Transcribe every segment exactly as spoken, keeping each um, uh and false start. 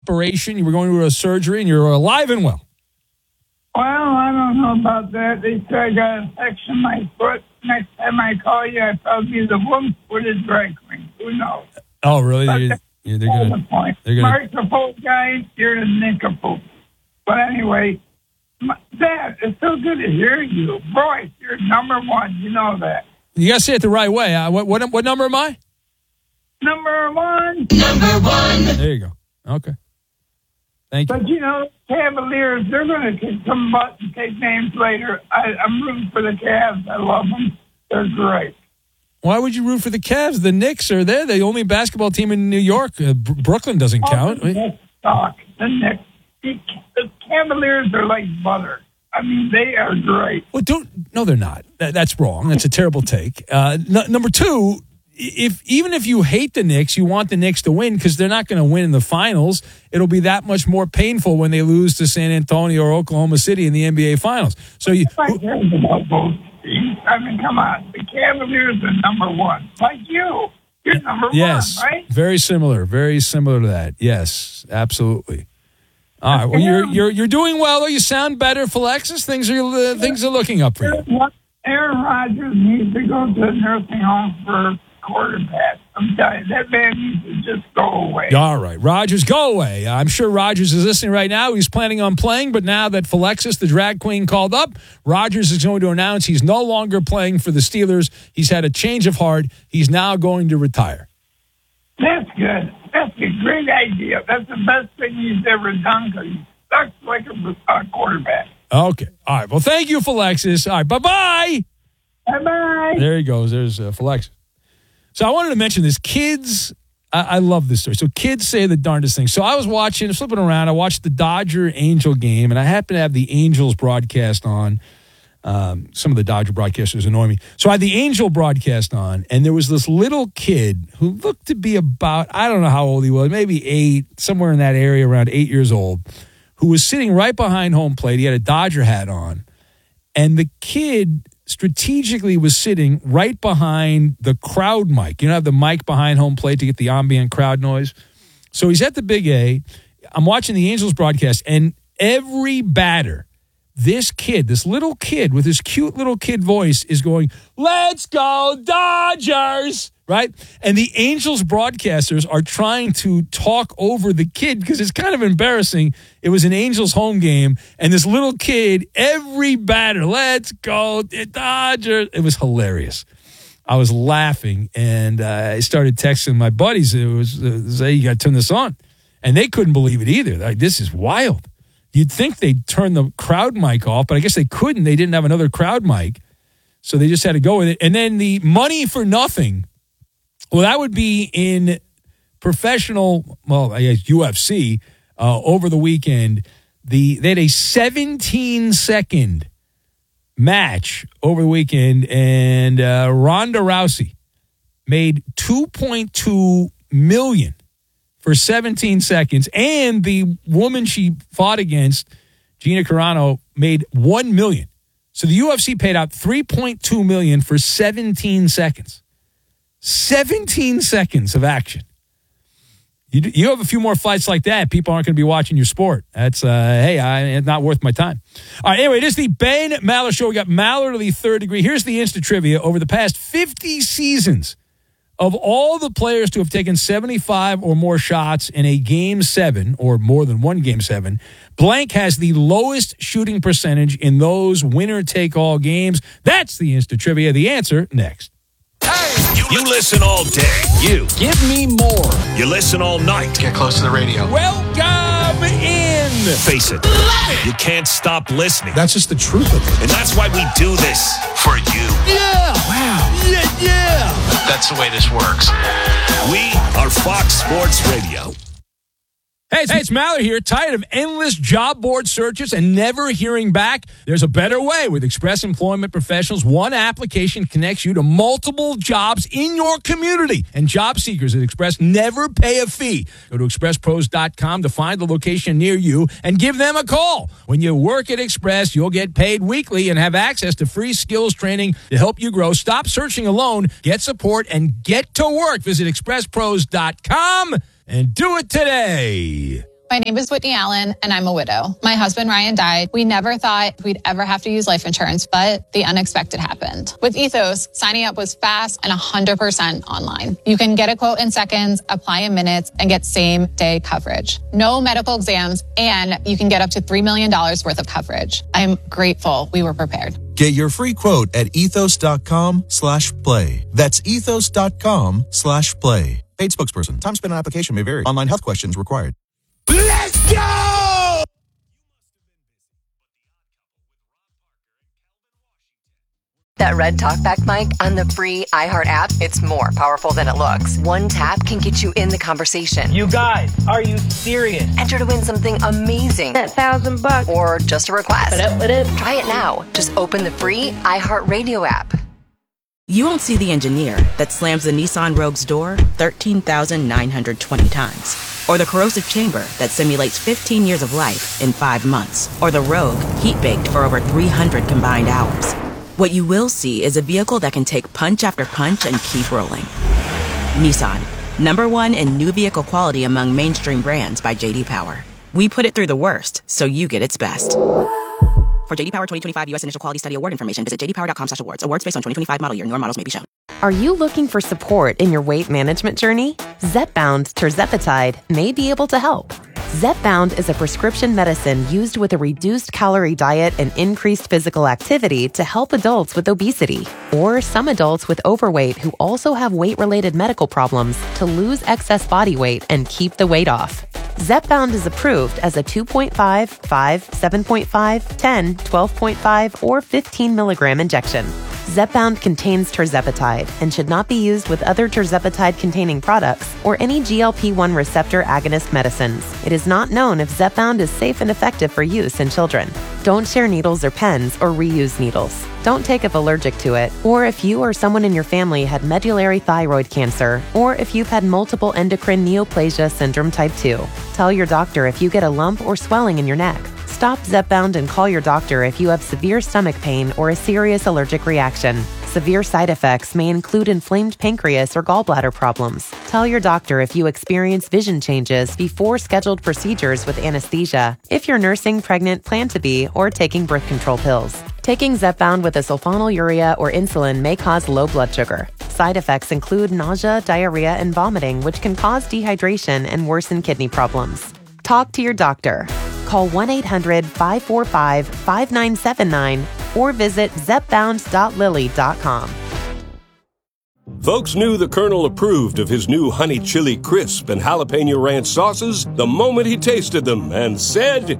operation. You were going to a surgery, and you're alive and well. Well, I don't know about that. They say I got an infection in my foot. Next time I call you, I'll probably be the one-footed drag queen. Who knows? Oh, really? But They, that's yeah, they're all gonna, the point. they're gonna, Mark the Pope guy, you're the nincompoop. But anyway, my, Dad, it's so good to hear you. Boy, you're number one. You know that. you got to say it the right way. Uh, what, what what number am I? Number one. Number one. There you go. Okay. Thank you. But, you know, Cavaliers, they're going to kick some butt and take names later. I, I'm rooting for the Cavs. I love them. They're great. Why would you root for the Cavs? The Knicks are there. The only basketball team in New York. Uh, Br- Brooklyn doesn't count. Oh, the Knicks suck. The Knicks. The, the Cavaliers are like butter. I mean, they are great. Well, don't. No, they're not. That, that's wrong. That's a terrible take. Uh, n- number two, if even if you hate the Knicks, you want the Knicks to win because they're not going to win in the finals. It'll be that much more painful when they lose to San Antonio or Oklahoma City in the N B A Finals. So you. I care about both teams. I mean, come on. The Cavaliers are number one. Like you. You're number Yes, one, right? very similar. Very similar to that. Yes, absolutely. All right. Well, you're you're you're doing well. Though you sound better, Philexis. Things are uh, things are looking up for you. Aaron Rodgers needs to go to a nursing home for quarterback. I'm telling you, that man needs to just go away. All right, Rodgers, go away. I'm sure Rodgers is listening right now. He's planning on playing, but now that Philexis, the drag queen, called up, Rodgers is going to announce he's no longer playing for the Steelers. He's had a change of heart. He's now going to retire. That's good. That's a great idea. That's the best thing he's ever done because he sucks like a uh, quarterback. Okay. All right. Well, thank you, Philexis. All right. Bye-bye. Bye-bye. There he goes. There's uh, Philexis. So I wanted to mention this. Kids, I, I love this story. So kids say the darndest things. So I was watching, flipping around. I watched the Dodger-Angel game, and I happened to have the Angels broadcast on. Um, some of the Dodger broadcasters annoy me. So I had the Angel broadcast on, and there was this little kid who looked to be about, I don't know how old he was, maybe eight, somewhere in that area, around eight years old, who was sitting right behind home plate. He had a Dodger hat on, and the kid strategically was sitting right behind the crowd mic. You know, have the mic behind home plate to get the ambient crowd noise. So he's at the Big A. I'm watching the Angels broadcast, and every batter, this kid, this little kid with his cute little kid voice is going, "Let's go Dodgers," right? And the Angels broadcasters are trying to talk over the kid because it's kind of embarrassing. It was an Angels home game, and this little kid, every batter, "Let's go Dodgers." It was hilarious. I was laughing, and uh, I started texting my buddies. It was, uh, say, "You got to turn this on." And they couldn't believe it either. Like, this is wild. You'd think they'd turn the crowd mic off, but I guess they couldn't. They didn't have another crowd mic, so they just had to go with it. And then the money for nothing, well, that would be in professional, well, I guess U F C, uh, over the weekend. The They had a seventeen-second match over the weekend, and uh, Ronda Rousey made two point two million dollars for seventeen seconds, and the woman she fought against, Gina Carano, made one million dollars. So the U F C paid out three point two million dollars for seventeen seconds. seventeen seconds of action. You you have a few more fights like that, people aren't going to be watching your sport. That's, uh, hey, I, it's not worth my time. All right, anyway, it is the Ben Maller Show. We got Maller to the third degree. Here's the Insta Trivia. Over the past fifty seasons, of all the players to have taken seventy-five or more shots in a game seven, or more than one game seven, blank has the lowest shooting percentage in those winner-take-all games. That's the Insta Trivia. The answer next. Hey, you, you listen all day. You. Give me more. You listen all night. Get close to the radio. Welcome in. Face it, you can't stop listening. That's just the truth of it. And that's why we do this for you. Yeah. Wow. Yeah, yeah. That's the way this works. We are Fox Sports Radio. Hey, it's, hey, it's Maller here. Tired of endless job board searches and never hearing back? There's a better way. With Express Employment Professionals, one application connects you to multiple jobs in your community. And job seekers at Express never pay a fee. Go to express pros dot com to find the location near you and give them a call. When you work at Express, you'll get paid weekly and have access to free skills training to help you grow. Stop searching alone. Get support and get to work. Visit express pros dot com. And do it today. My name is Whitney Allen, and I'm a widow. My husband, Ryan, died. We never thought we'd ever have to use life insurance, but the unexpected happened. With Ethos, signing up was fast and one hundred percent online. You can get a quote in seconds, apply in minutes, and get same-day coverage. No medical exams, and you can get up to three million dollars worth of coverage. I'm grateful we were prepared. Get your free quote at ethos.com slash play. That's ethos.com slash play. Paid spokesperson. Time spent on application may vary. Online health questions required. Let's go! That red talkback mic on the free iHeart app, it's more powerful than it looks. One tap can get you in the conversation. You guys, are you serious? Enter to win something amazing. That thousand bucks. Or just a request. What up, what up? Try it now. Just open the free iHeart Radio app. You won't see the engineer that slams the Nissan Rogue's door thirteen thousand nine hundred twenty times. Or the corrosive chamber that simulates fifteen years of life in five months. Or the Rogue heat-baked for over three hundred combined hours. What you will see is a vehicle that can take punch after punch and keep rolling. Nissan, number one in new vehicle quality among mainstream brands by J D Power. We put it through the worst, so you get its best. For J D Power twenty twenty-five U S Initial Quality Study Award information, visit j d power dot com slash awards. Awards based on twenty twenty-five model year. Newer models may be shown. Are you looking for support in your weight management journey? Zepbound tirzepatide may be able to help. Zepbound is a prescription medicine used with a reduced calorie diet and increased physical activity to help adults with obesity or some adults with overweight who also have weight-related medical problems to lose excess body weight and keep the weight off. Zepbound is approved as a two point five, five, seven point five, ten, twelve point five, or fifteen milligram injection. Zepbound contains tirzepatide and should not be used with other tirzepatide-containing products or any G L P one receptor agonist medicines. It is not known if Zepbound is safe and effective for use in children. Don't share needles or pens or reuse needles. Don't take if allergic to it, or if you or someone in your family had medullary thyroid cancer, or if you've had multiple endocrine neoplasia syndrome type two. Tell your doctor if you get a lump or swelling in your neck. Stop Zepbound and call your doctor if you have severe stomach pain or a serious allergic reaction. Severe side effects may include inflamed pancreas or gallbladder problems. Tell your doctor if you experience vision changes before scheduled procedures with anesthesia, if you're nursing, pregnant, plan to be, or taking birth control pills. Taking Zepbound with a sulfonylurea or insulin may cause low blood sugar. Side effects include nausea, diarrhea, and vomiting, which can cause dehydration and worsen kidney problems. Talk to your doctor. Call one eight hundred, five four five, five nine seven nine or visit zepbound dot lilly dot com. Folks knew the Colonel approved of his new honey chili crisp and jalapeno ranch sauces the moment he tasted them and said,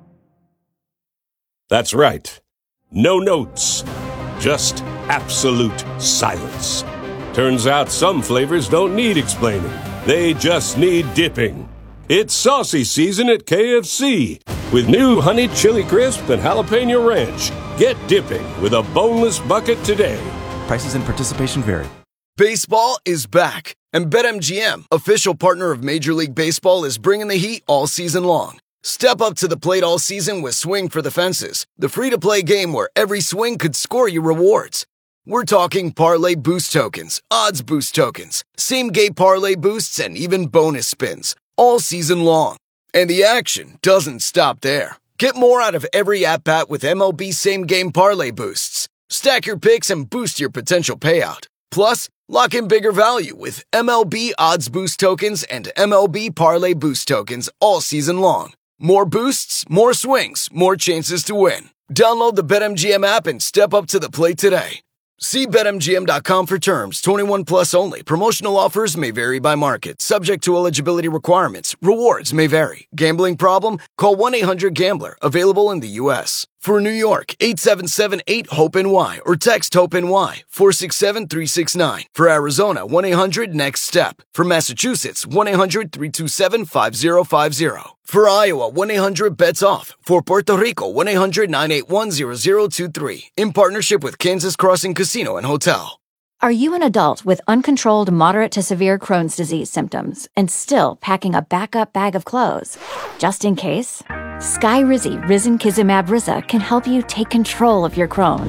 "That's right. No notes. Just absolute silence." Turns out some flavors don't need explaining. They just need dipping. It's saucy season at K F C with new honey chili crisp and jalapeno ranch. Get dipping with a boneless bucket today. Prices and participation vary. Baseball is back, and BetMGM, official partner of Major League Baseball, is bringing the heat all season long. Step up to the plate all season with Swing for the Fences, the free-to-play game where every swing could score you rewards. We're talking parlay boost tokens, odds boost tokens, same-game parlay boosts, and even bonus spins, all season long. And the action doesn't stop there. Get more out of every at-bat with M L B same-game parlay boosts. Stack your picks and boost your potential payout. Plus, lock in bigger value with M L B odds boost tokens and M L B parlay boost tokens all season long. More boosts, more swings, more chances to win. Download the BetMGM app and step up to the plate today. See Bet M G M dot com for terms. twenty-one plus only. Promotional offers may vary by market. Subject to eligibility requirements. Rewards may vary. Gambling problem? Call one eight hundred gambler. Available in the U S For New York, eight seven seven, eight, HOPE N Y or text HOPE-NY four six seven, three six nine. For Arizona, one eight hundred next step. For Massachusetts, one eight hundred, three two seven, five zero five zero. For Iowa, one eight hundred bets off. For Puerto Rico, one eight hundred, nine eight one, zero zero two three. In partnership with Kansas Crossing Casino and Hotel. Are you an adult with uncontrolled moderate to severe Crohn's disease symptoms and still packing a backup bag of clothes? Just in case? Skyrizi Risankizumab Riza can help you take control of your Crohn's.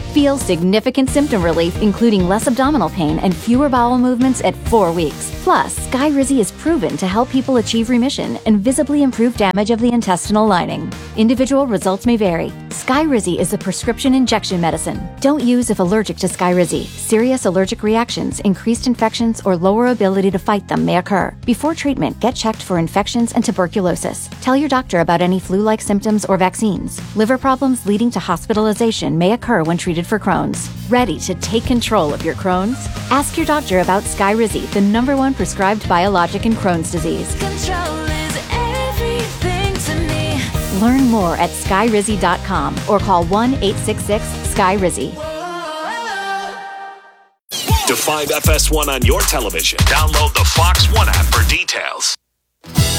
Feel significant symptom relief, including less abdominal pain and fewer bowel movements at four weeks. Plus, Skyrizi is proven to help people achieve remission and visibly improve damage of the intestinal lining. Individual results may vary. Skyrizi is a prescription injection medicine. Don't use if allergic to Skyrizi. Serious allergic reactions, increased infections, or lower ability to fight them may occur. Before treatment, get checked for infections and tuberculosis. Tell your doctor about any flu-like symptoms or vaccines. Liver problems leading to hospitalization may occur when treated for Crohn's. Ready to take control of your Crohn's? Ask your doctor about Skyrizi, the number one prescribed biologic in Crohn's disease. Control is everything to me. Learn more at skyrizi dot com or call one eight six six sky rizi. To find F S one on your television, download the Fox One app for details.